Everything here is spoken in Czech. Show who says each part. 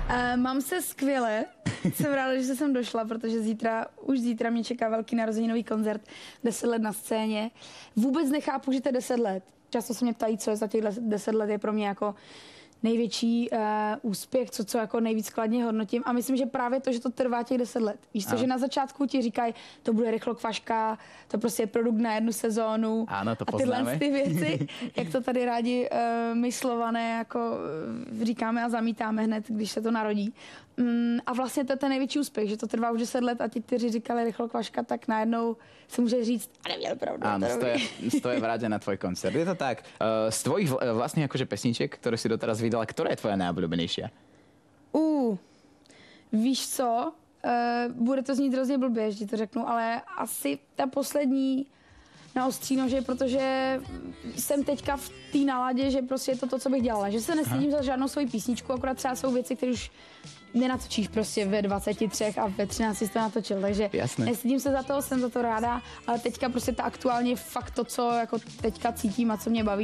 Speaker 1: Mám se skvěle, jsem ráda, že jsem došla, protože už zítra mě čeká velký narozeninový koncert, 10 let na scéně. Vůbec nechápu, že to je 10 let. Často se mě ptají, co je za těch 10 let, je pro mě jako největší úspěch, co jako nejvíc kladně hodnotím. A myslím, že právě to, že to trvá těch 10 let. Víš co, že na začátku ti říkají, to bude rychlokvaška, to prostě je produkt na jednu sezónu.
Speaker 2: Ano, to
Speaker 1: a tyhle
Speaker 2: poznáme.
Speaker 1: ty věci, jak to tady rádi my Slované jako říkáme a zamítáme hned, když se to narodí. A vlastně to je ten největší úspěch, že to trvá už 10 let a ti, kteří říkali rychlokvaška, tak najednou si může říct, a neměl pravdu.
Speaker 2: Áno, stoje v rade na tvoj koncert. Je to tak. Z tvojich vlastných akože pesniček, ktoré si doteraz vydala, ktorá je tvoja najobľúbenejšia?
Speaker 1: Víš co? Bude to znít hrozně blbě, že ti to řeknu, ale asi ta poslední na ostří nože, protože jsem teďka v té náladě, že prostě je to, co bych dělala. Že se nestydím za žádnou svoji písničku, akorát třeba jsou věci, které už nenatočíš prostě ve 23 a ve 13 jsi to natočil, takže nestydím se za to, jsem za to ráda, ale teďka prostě ta aktuálně fakt to, co jako teďka cítím a co mě baví,